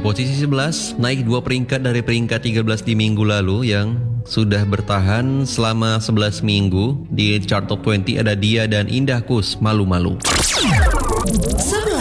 posisi 11, naik 2 peringkat dari peringkat 13 di minggu lalu yang sudah bertahan selama 11 minggu. Di chart top 20 ada Dia dan Indah Kus, Malu-Malu. 11.